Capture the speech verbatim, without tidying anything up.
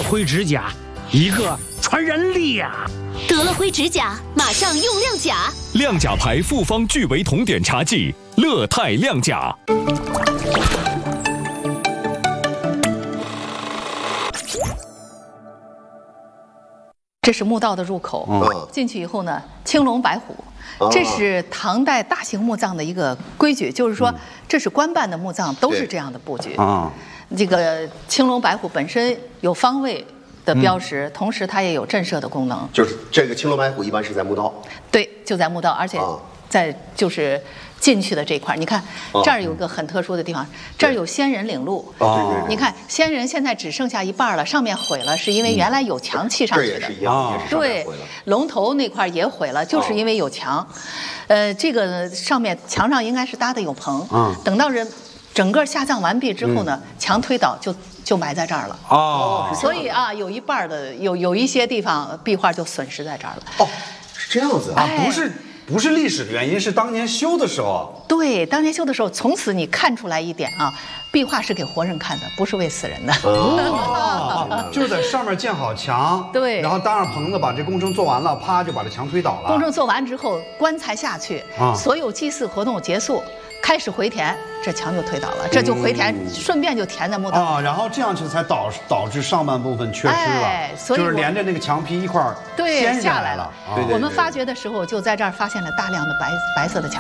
灰指甲，一个传人力呀、啊！ 得了灰指甲，马上用亮甲。 亮甲牌复方聚维酮碘茶剂，乐泰亮甲。 这是墓道的入口，嗯、进去以后呢，青龙白虎，这是唐代大型墓葬的一个规矩，就是说，这是官办的墓葬都是这样的布局。啊，这个青龙白虎本身有方位的标识，嗯、同时它也有震慑的功能。 就是这个青龙白虎一般是在墓道， 对，就在墓道，而且在就是进去的这块，你看这儿有个很特殊的地方，这儿有仙人领路。哦，你看仙人现在只剩下一半了，上面毁了，是因为原来有墙砌上去的。 这也是一样，也是对，龙头那块也毁了，就是因为有墙。呃，这个上面墙上应该是搭的有棚。嗯，等到人整个下葬完毕之后呢，墙推倒就就埋在这儿了。哦，所以啊，有一半的有有一些地方壁画就损失在这儿了。 哦，是这样子啊， 不是。不是历史原因，是当年修的时候。 对，当年修的时候，从此你看出来一点啊，壁画是给活人看的，不是为死人的。 哦，就是在上面建好墙， 对， 然后搭上棚子，把这工程做完了，啪就把这墙推倒了。 工程做完之后，棺材下去，啊、所有祭祀活动结束，开始回填，这墙就推倒了，这就回填，嗯、顺便就填在墓道啊，然后这样就才导导致上半部分缺失了， 哎、所以就是连着那个墙皮一块儿对掀下来了。 对对对对，我们发掘的时候就在这儿发现了大量的白白色的墙。